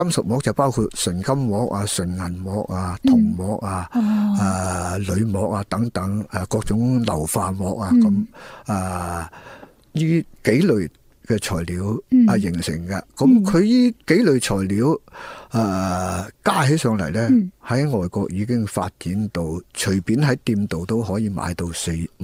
金屬膜就包括純金膜啊、純銀膜啊、銅膜啊、鋁膜啊等等，各種硫化膜啊咁呢幾類嘅材料形成嘅。咁佢呢幾類材料加起上嚟咧，喺外國已經發展到隨便喺店度都可以買到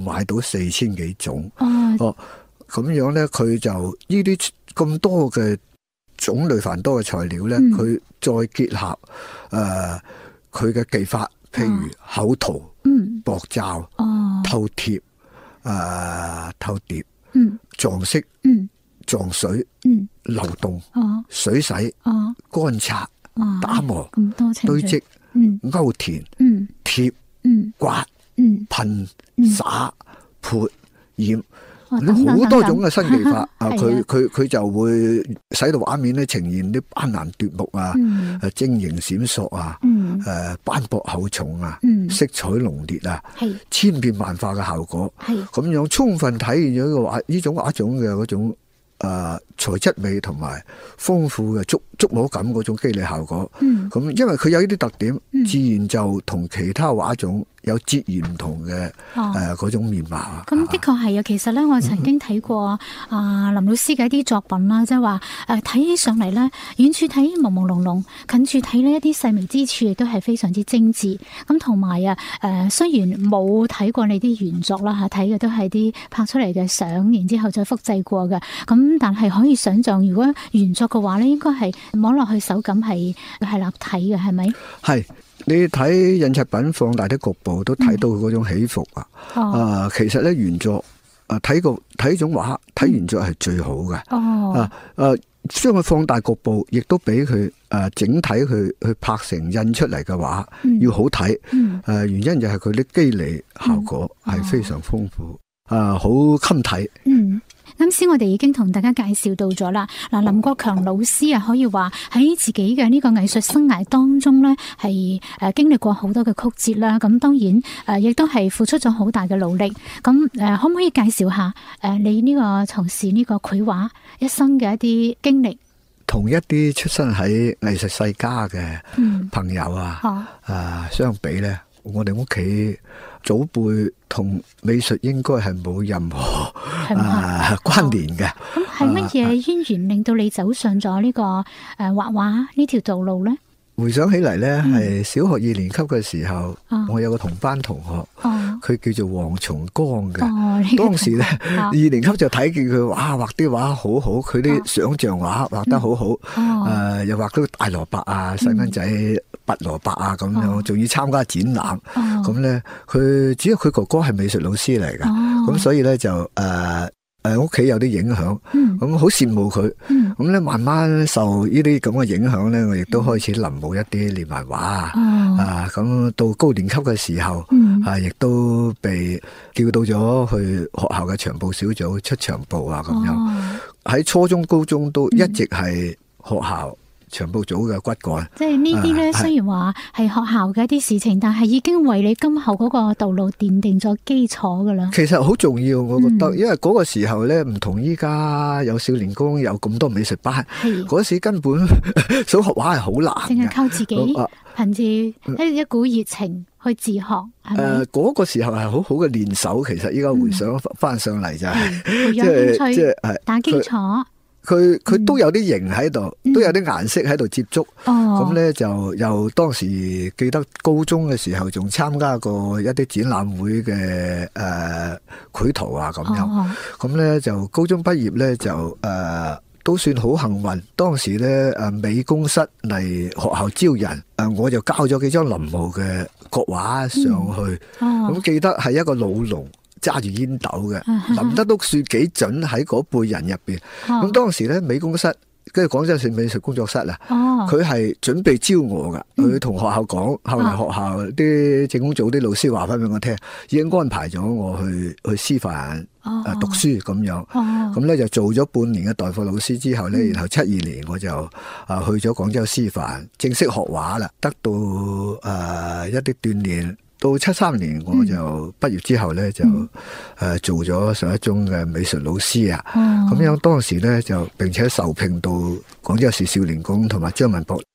4000幾種。咁樣咧，佢就呢啲咁多嘅種類繁多嘅材料咧，佢再結合佢嘅技法，譬如厚塗、薄罩、透貼、透疊、撞色、撞水、流動、水洗、乾擦、打磨、堆積、勾填、貼、刮、噴、灑、潑、染。好多種嘅新技法佢就會使到畫面咧呈現啲斑斕奪目啊，晶瑩閃爍啊，斑駁厚重啊，色彩濃烈啊，千變萬化嘅效果，咁樣充分體現咗呢種畫種嘅嗰種材質美同埋豐富嘅觸摸感嗰種肌理效果。咁因為佢有呢啲特點，自然就同其他畫種有截然唔同嘅嗰種面貌。 咁的確係啊，其實咧我曾經睇過林老師嘅一啲作品啦，即係話睇起上嚟咧，遠處睇朦朦朧朧，近處睇呢一啲細微之處亦都係非常之精緻。咁同埋雖然冇睇過你啲原作啦嚇，睇嘅都係啲拍出嚟嘅相，然之後再複製過嘅。咁但係可以想像，如果原作嘅話咧，應該係摸落去手感係立體嘅，係咪？係。 你睇印刷品放大啲局部都睇到佢嗰種起伏其實咧原作睇種畫睇原作係最好嘅。將佢放大局部，亦都俾佢整體去拍成印出嚟嘅畫要好睇。原因就係佢啲肌理效果係非常豐富，好襟睇。 啱先我哋已經同大家介紹到咗啦。嗱，林國強老師可以話喺自己嘅呢個藝術生涯當中咧，係經歷過好多嘅曲折啦。咁當然亦都係付出咗好大嘅努力。咁可唔可以介紹下你呢個從事呢個繪畫一生嘅一啲經歷？ 同一啲出身喺藝術世家嘅朋友相比咧，我哋屋企祖輩同美術應該係冇任何關聯嘅。 咁係乜嘢淵源令到你走上咗呢個畫畫呢條道路呢？ 回想起嚟呢，係小學2年級嘅時候，我有個同班同學，佢叫做黃松江嘅。當時呢，2年級就睇見佢畫啲畫好好，佢啲想像畫得好好，又畫到大蘿蔔啊、細蚊仔拔蘿蔔啊咁樣，仲要參加展覽。咁呢，佢主要佢哥哥係美術老師嚟㗎，咁所以呢就屋企有啲影響，咁好羨慕佢，咁咧慢慢受呢啲咁嘅影響咧，我亦都開始臨摹一啲連環畫咁到高年級嘅時候，亦都被叫到咗去學校嘅長報小組出長報咁樣。喺初中、高中都一直係學校長報組嘅骨幹。即係呢啲咧，雖然話係學校嘅一啲事情，但係已經為你今後嗰個道路奠定咗基礎噶啦。其實好重要，我覺得，因為嗰個時候咧唔同依家有少年宮有咁多美術班，嗰時根本想學畫係好難，淨係靠自己憑住一股熱情去自學，係咪？嗰個時候係好好嘅練手，其實依家回想翻上嚟就係培養興趣，打基礎。佢都有啲形喺度，都有啲顏色喺度接觸。咁咧就又當時記得高中嘅時候，仲參加過一啲展覽會嘅繪圖咁樣。咁咧就高中畢業咧就都算好幸運。當時咧美工室嚟學校招人，我就交咗幾張臨摹嘅國畫上去。咁記得係一個老農揸住煙斗嘅，臨得都算幾準喺嗰輩人入邊。咁當時咧美工室跟住廣州市美術工作室佢係準備招我噶，佢同學校講，後來學校啲政工組啲老師話翻俾我聽，已經安排咗我去師範讀書咁樣。咁咧就做咗半年嘅代課老師之後咧，然後72年我就去咗廣州師範正式學畫啦，得到一啲鍛煉。到73年我就畢業之後咧就做咗上一中嘅美術老師咁樣當時咧就並且受聘到廣州市少年宮同埋張文博